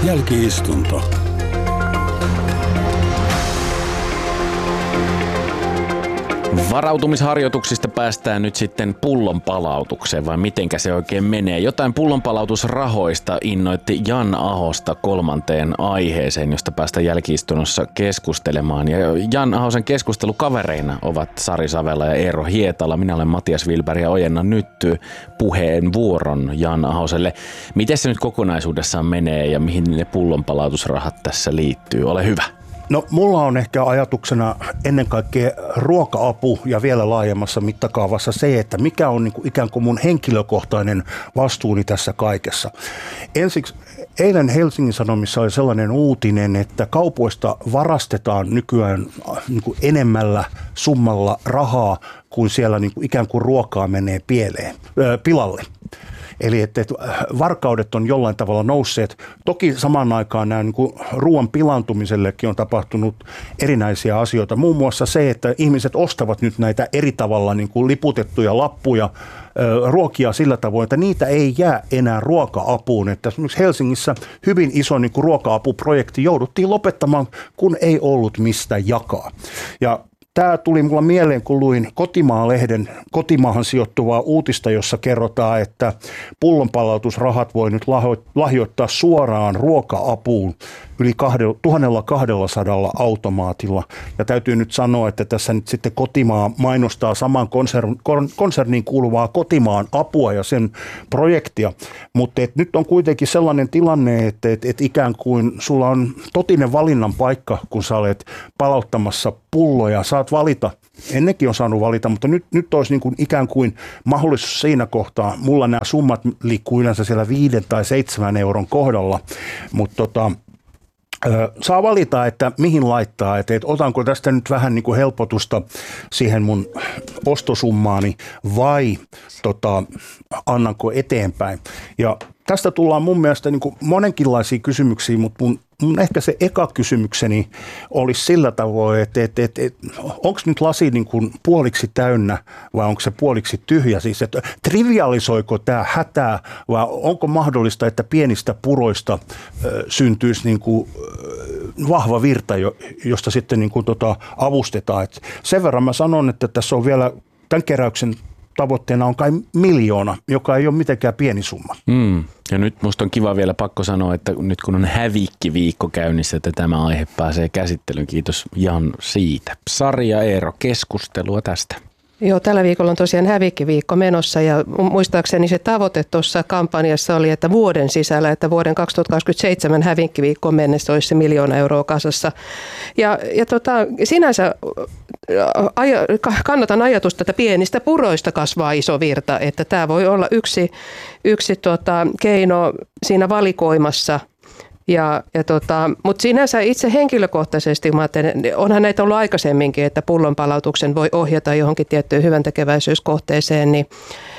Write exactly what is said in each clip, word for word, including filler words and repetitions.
Jälki-istunto. Varautumisharjoituksista päästään nyt sitten pullonpalautukseen, vai mitenkä se oikein menee? Jotain pullonpalautusrahoista innoitti Jan Ahosta kolmanteen aiheeseen, josta päästään jälki-istunnossa keskustelemaan. Ja Jan Ahosen keskustelukavereina ovat Sari Savela ja Eero Hietala. Minä olen Matias Wilberg ja ojennan nyt puheenvuoron Jan Ahoselle. Miten se nyt kokonaisuudessaan menee ja mihin ne pullonpalautusrahat tässä liittyy? Ole hyvä. No mulla on ehkä ajatuksena ennen kaikkea ruoka-apu ja vielä laajemmassa mittakaavassa se, että mikä on niin kuin ikään kuin mun henkilökohtainen vastuuni tässä kaikessa. Ensiksi eilen Helsingin Sanomissa oli sellainen uutinen, että kaupoista varastetaan nykyään niin kuin enemmällä summalla rahaa, kun siellä niin kuin ikään kuin ruokaa menee pieleen, äh, pilalle. Eli että varkaudet on jollain tavalla nousseet. Toki samaan aikaan nämä niin kuin ruoan pilaantumisellekin on tapahtunut erinäisiä asioita. Muun muassa se, että ihmiset ostavat nyt näitä eri tavalla niin kuin liputettuja lappuja, ruokia sillä tavoin, että niitä ei jää enää ruoka-apuun. Että esimerkiksi Helsingissä hyvin iso niin kuin ruoka-apuprojekti jouduttiin lopettamaan, kun ei ollut mistä jakaa. Ja tämä tuli mulla mieleen, kun luin Kotimaa-lehden kotimaahan sijoittuvaa uutista, jossa kerrotaan, että pullonpalautusrahat voi nyt lahjoittaa suoraan ruoka-apuun yli tuhatkaksisataa automaatilla. Ja täytyy nyt sanoa, että tässä nyt sitten Kotimaa mainostaa saman konserniin kuuluvaa Kotimaan apua ja sen projektia. Mutta nyt on kuitenkin sellainen tilanne, että et, et ikään kuin sulla on totinen valinnan paikka, kun sä olet palauttamassa pulloja. Saat valita. Ennenkin on saanut valita, mutta nyt, nyt olisi niin kuin ikään kuin mahdollisuus siinä kohtaa. Mulla nämä summat liikkuu yleensä siellä viiden tai seitsemän euron kohdalla, mutta tota, saa valita, että mihin laittaa, että, että otanko tästä nyt vähän niin kuin helpotusta siihen mun ostosummaani vai tota, annanko eteenpäin. Ja tästä tullaan mun mielestä niin kuin monenkinlaisia kysymyksiä, mutta mun, mun ehkä se eka kysymykseni olisi sillä tavoin, että, että, että, että onko nyt lasi niin kuin puoliksi täynnä vai onko se puoliksi tyhjä? Siis, että trivialisoiko tämä hätää vai onko mahdollista, että pienistä puroista ö, syntyisi niin kuin, ö, vahva virta, josta sitten niin kuin, tota, avustetaan? Et sen verran mä sanon, että tässä on vielä tämän keräyksen tavoitteena on kai miljoona, joka ei ole mitenkään pieni summa. Mm. Ja nyt musta on kiva vielä pakko sanoa, että nyt kun on hävikkiviikko käynnissä, että tämä aihe pääsee käsittelyyn. Kiitos Jan siitä. Sari ja Eero, keskustelua tästä. Joo, tällä viikolla on tosiaan hävikkiviikko menossa ja muistaakseni se tavoite tuossa kampanjassa oli, että vuoden sisällä, että vuoden kaksituhattakaksikymmentäseitsemän hävikkiviikkoon mennessä olisi se miljoona euroa kasassa. Ja, ja tota, sinänsä aja, kannatan ajatusta, että pienistä puroista kasvaa iso virta, että tämä voi olla yksi, yksi tota, keino siinä valikoimassa. Ja, ja tota, mutta sinänsä itse henkilökohtaisesti, mä ajattelen, onhan näitä ollut aikaisemminkin, että pullonpalautuksen voi ohjata johonkin tiettyyn hyväntekeväisyyskohteeseen, niin,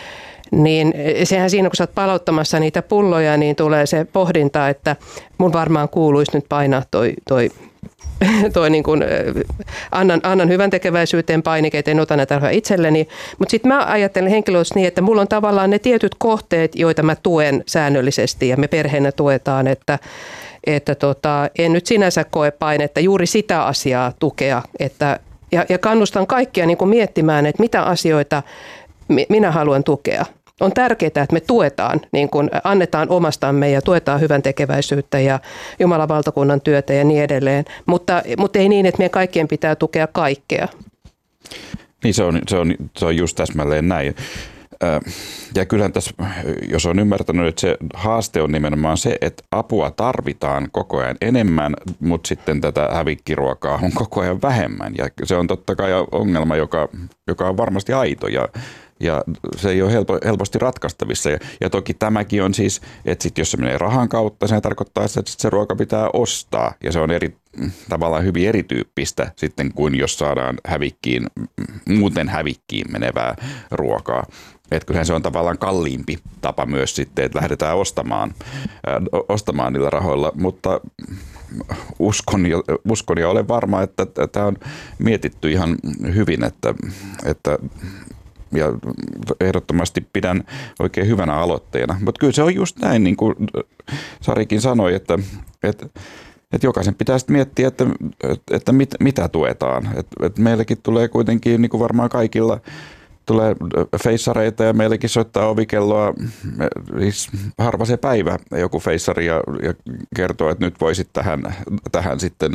niin sehän siinä, kun sä oot palauttamassa niitä pulloja, niin tulee se pohdinta, että mun varmaan kuuluisi nyt painaa toi, toi, toi niin kuin, annan, annan hyväntekeväisyyteen painikeet, en ota näitä itselleni, mutta sitten mä ajattelen henkilöisesti niin, että mulla on tavallaan ne tietyt kohteet, joita mä tuen säännöllisesti ja me perheenä tuetaan, että että tota, en nyt sinänsä koe painetta juuri sitä asiaa tukea, että, ja, ja kannustan kaikkia niin kuin miettimään, että mitä asioita minä haluan tukea. On tärkeää, että me tuetaan, niin kuin annetaan omastamme ja tuetaan hyvän tekeväisyyttä ja Jumalan valtakunnan työtä ja niin edelleen, mutta, mutta ei niin, että meidän kaikkien pitää tukea kaikkea. Niin se on, se on, se on just täsmälleen näin. Ja kyllähän tässä, jos on ymmärtänyt, että se haaste on nimenomaan se, että apua tarvitaan koko ajan enemmän, mutta sitten tätä hävikkiruokaa on koko ajan vähemmän. Ja se on totta kai ongelma, joka, joka on varmasti aito ja, ja se ei ole helpo, helposti ratkaistavissa. Ja, ja toki tämäkin on siis, että sit jos se menee rahan kautta, se tarkoittaa, että se ruoka pitää ostaa ja se on eri, tavallaan hyvin erityyppistä sitten kuin jos saadaan hävikkiin, muuten hävikkiin menevää ruokaa. Että kyllähän se on tavallaan kalliimpi tapa myös sitten, että lähdetään ostamaan, ää, ostamaan niillä rahoilla, mutta uskon ja, uskon ja olen varma, että tämä on mietitty ihan hyvin, että, että ja ehdottomasti pidän oikein hyvänä aloitteena. Mutta kyllä se on just näin, niin kuin Sarikin sanoi, että, että, että jokaisen pitää sitten miettiä, että, että mit, mitä tuetaan. Että, että meilläkin tulee kuitenkin, niin kuin varmaan kaikilla, tulee feissareita ja meilläkin soittaa ovikelloa, siis harva se päivä joku feissari ja, ja kertoo, että nyt voisit tähän, tähän sitten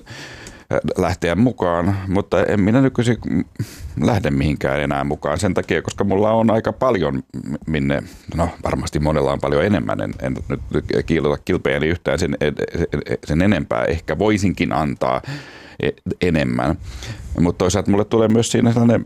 lähteä mukaan, mutta en minä nykyisin lähde mihinkään enää mukaan sen takia, koska mulla on aika paljon, minne, no varmasti monella on paljon enemmän, en, en nyt kiilota kilpeäni yhtään sen, sen enempää, ehkä voisinkin antaa enemmän, mutta toisaalta mulle tulee myös siinä sellainen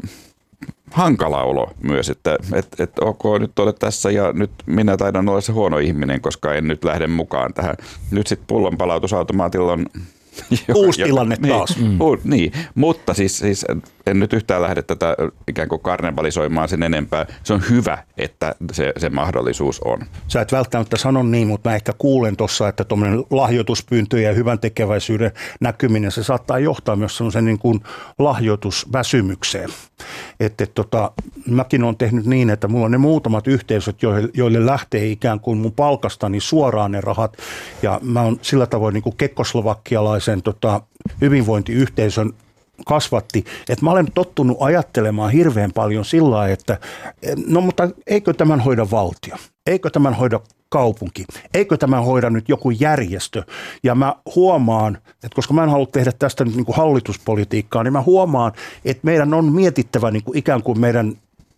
hankala olo myös, että et, et ok, nyt olet tässä ja nyt minä taidan olla se huono ihminen, koska en nyt lähde mukaan tähän. Nyt sitten pullonpalautusautomaatilla on uusi tilanne taas. Niin, mm. u, niin, mutta siis, siis en nyt yhtään lähde tätä ikään kuin karnevalisoimaan sen enempää. Se on hyvä, että se, se mahdollisuus on. Sä et välttämättä sano niin, mutta mä ehkä kuulen tuossa, että tuommoinen lahjoituspyyntö ja hyvän tekeväisyyden näkyminen, se saattaa johtaa myös semmoisen niin kuin lahjoitusväsymykseen. Että et, tota, mäkin olen tehnyt niin, että mulla on ne muutamat yhteisöt, joille, joille lähtee ikään kuin mun palkastani suoraan ne rahat. Ja mä oon sillä tavoin niin kuin kekkoslovakkialaisen tota, hyvinvointiyhteisön kasvatti, että mä olen tottunut ajattelemaan hirveän paljon sillä lailla, että no mutta eikö tämän hoida valtio? Eikö tämän hoida kaupunki? Eikö tämän hoida nyt joku järjestö? Ja mä huomaan, että koska mä en halua tehdä tästä nyt niin kuin hallituspolitiikkaa, niin mä huomaan, että meidän on mietittävä niin kuin ikään kuin meidän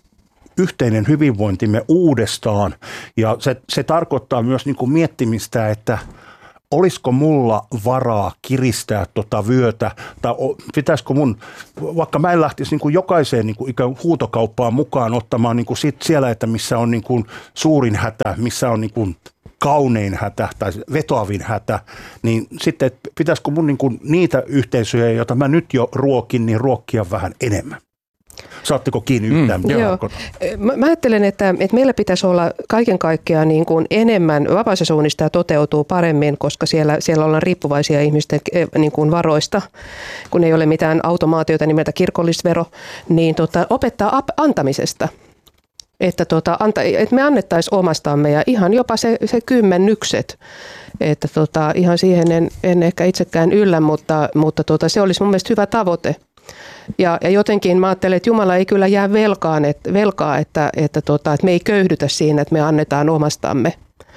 yhteinen hyvinvointimme uudestaan. Ja se, se tarkoittaa myös niin kuin miettimistä, että olisiko mulla varaa kiristää tota vyötä, tai pitäisikö mun, vaikka mä en lähtisi niin kuin jokaiseen niin kuin ikään huutokauppaan mukaan ottamaan niin kuin sit siellä, että missä on niin kuin suurin hätä, missä on niin kuin kaunein hätä tai vetoavin hätä, niin sitten että pitäisikö mun niin kuin niitä yhteisöjä, joita mä nyt jo ruokin, niin ruokkia vähän enemmän. Saatteko kiinni yhtään? Mm, joo. Mä, mä ajattelen, että, että meillä pitäisi olla kaiken kaikkiaan niin kuin enemmän, vapaus- ja suunnistaa toteutuu paremmin, koska siellä, siellä ollaan riippuvaisia ihmisten niin kuin varoista, kun ei ole mitään automaatiota nimeltä kirkollisvero, niin tota, opettaa ap- antamisesta. Että, tota, anta, että me annettaisiin omastamme ja ihan jopa se, se kymmennykset. Että tota, ihan siihen en, en ehkä itsekään yllä, mutta, mutta tota, se olisi mun mielestä hyvä tavoite. Ja, ja jotenkin mä ajattelen, että Jumala ei kyllä jää velkaan, että, velkaa, että, että, tota, että me ei köyhdytä siinä, että me annetaan omastamme.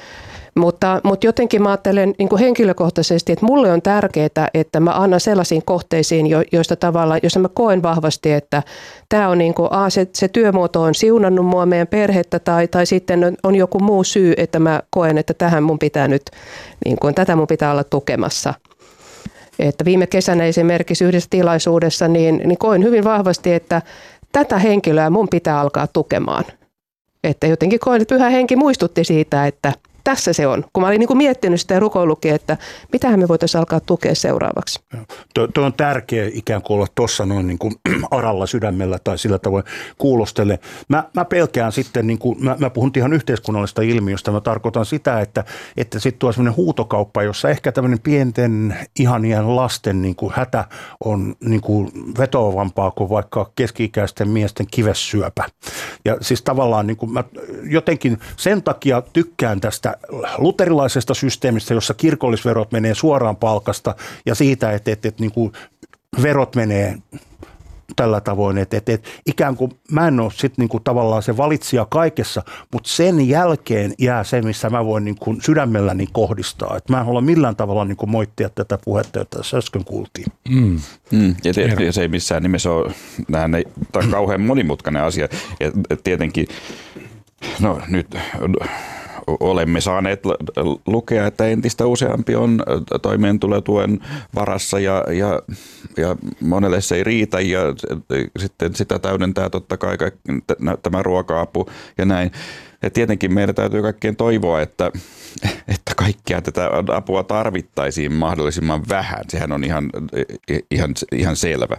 Mutta, mutta jotenkin mä ajattelen niin kuin henkilökohtaisesti, että mulle on tärkeää, että mä annan sellaisiin kohteisiin, joista tavallaan, joissa mä koen vahvasti, että tämä on niin kuin, a, se, se työmuoto on siunannut mua, meidän perhettä, tai, tai sitten on, on joku muu syy, että mä koen, että tähän mun pitää nyt, niin kuin, tätä mun pitää olla tukemassa. Että viime kesänä esimerkiksi yhdessä tilaisuudessa niin, niin koin hyvin vahvasti, että tätä henkilöä mun pitää alkaa tukemaan. Että jotenkin koin, että Pyhä Henki muistutti siitä, että tässä se on. Kun mä olin niin kuin miettinyt sitä ja rukoillutkin, että mitähän me voitaisiin alkaa tukea seuraavaksi. Tuo, tuo on tärkeä ikään kuin olla tuossa noin niin kuin aralla sydämellä tai sillä tavoin kuulostele. Mä, mä pelkään sitten, niin kuin, mä, mä puhun ihan yhteiskunnallisesta ilmiöstä, mä tarkoitan sitä, että, että sitten tuo sellainen huutokauppa, jossa ehkä tämmöinen pienten ihanien lasten niin kuin hätä on niin kuin vetoavampaa kuin vaikka keski-ikäisten miesten kivessyöpä. Ja siis tavallaan niin kuin mä jotenkin sen takia tykkään tästä luterilaisesta systeemistä, jossa kirkollisverot menee suoraan palkasta ja siitä, että, että, että niin kuin verot menee tällä tavoin, että, että, että ikään kuin mä en ole sitten niin kuin tavallaan se valitsija kaikessa, mutta sen jälkeen jää se, missä mä voin niin kuin sydämelläni kohdistaa. Että mä en halua millään tavalla niin kuin moittia tätä puhetta, jota tässä äsken kuultiin. Mm. Mm. Ja, te, ja se ei missään nimessä ole, tämä on kauhean monimutkainen asia. Ja tietenkin, no nyt olemme saaneet lukea, että entistä useampi on toimeentulotuen varassa ja, ja, ja monelle se ei riitä ja sitten sitä täydentää totta kai tämä ruoka-apu ja näin. Ja tietenkin meidän täytyy kaikkien toivoa, että, että kaikkia tätä apua tarvittaisiin mahdollisimman vähän. Sehän on ihan, ihan, ihan selvä.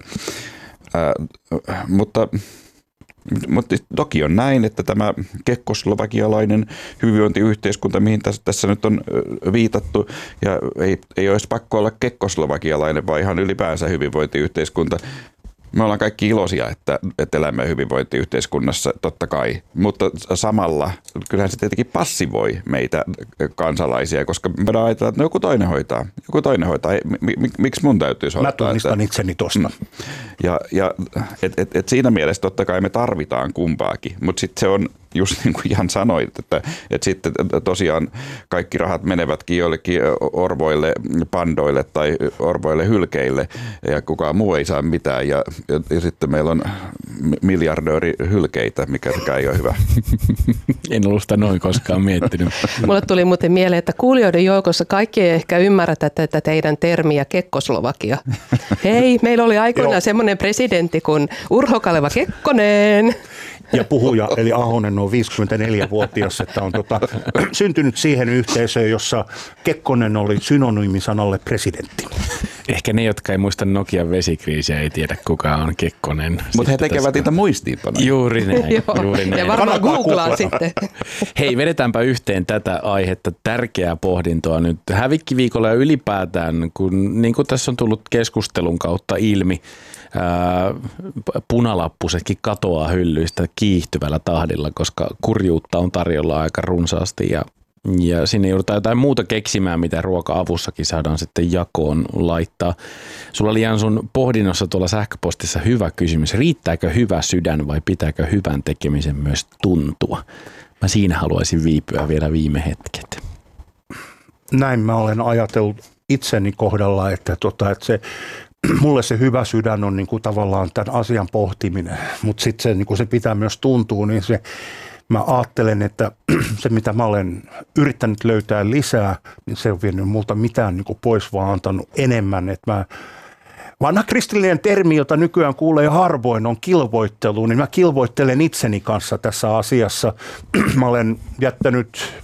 Äh, mutta... Mutta toki on näin, että tämä kekkoslovakialainen hyvinvointiyhteiskunta, mihin tässä, tässä nyt on viitattu, ja ei, ei olisi pakko olla kekkoslovakialainen, vaan ihan ylipäänsä hyvinvointiyhteiskunta, Me ollaan kaikki iloisia, että, että elämme hyvinvointiyhteiskunnassa, totta kai, mutta samalla kyllähän se tietenkin passivoi meitä kansalaisia, koska me ajatellaan, että no joku toinen hoitaa, joku toinen hoitaa, miksi mun täytyisi hoitaa? Mä tunnistan että, itseni tosta. Ja, ja et, et, et siinä mielessä totta kai me tarvitaan kumpaakin, mutta sitten se on just niin kuin Jan sanoit, että, että sitten tosiaan kaikki rahat menevätkin joillekin orvoille, pandoille tai orvoille hylkeille ja kukaan muu ei saa mitään ja, ja, ja sitten meillä on miljardööri hylkeitä, mikä sekään ei ole hyvä. En ollut sitä noin koskaan miettinyt. Mulle tuli muuten mieleen, että kuulijoiden joukossa kaikki ei ehkä ymmärrä tätä teidän termiä Kekkoslovakia. Hei, meillä oli aikoinaan semmoinen presidentti kuin Urho Kaleva Kekkonen. Ja puhuja, eli Ahonen on viisikymmentäneljävuotias, että on tota, syntynyt siihen yhteisöön, jossa Kekkonen oli synonyymi sanalle presidentti. Ehkä ne, jotka ei muista Nokian vesikriisiä, ei tiedä kuka on Kekkonen. Mutta he tekevät tässä niitä muistiinpanoja. Juuri näin. Juuri näin. Ja varmaan googlaan sitten. Hei, vedetäänpä yhteen tätä aihetta, tärkeää pohdintoa nyt hävikkiviikolla ja ylipäätään, kun niin kuin tässä on tullut keskustelun kautta ilmi, ää, punalappusetkin katoaa hyllyistä kiihtyvällä tahdilla, koska kurjuutta on tarjolla aika runsaasti ja Ja sinne joudutaan jotain muuta keksimään, mitä ruoka-avussakin saadaan sitten jakoon laittaa. Sulla oli Jan sun pohdinnossa tuolla sähköpostissa hyvä kysymys. Riittääkö hyvä sydän vai pitääkö hyvän tekemisen myös tuntua? Mä siinä haluaisin viipyä vielä viime hetket. Näin mä olen ajatellut itseni kohdalla, että, tota, että se, mulle se hyvä sydän on niin kuin tavallaan tämän asian pohtiminen, mutta sitten se, niin se pitää myös tuntua, niin se mä ajattelen, että se mitä mä olen yrittänyt löytää lisää, niin se on vienyt multa mitään niin kuin pois, vaan antanut enemmän. Että mä, vanha kristillinen termi, jota nykyään kuulee harvoin, on kilvoittelu, niin mä kilvoittelen itseni kanssa tässä asiassa. Mä olen jättänyt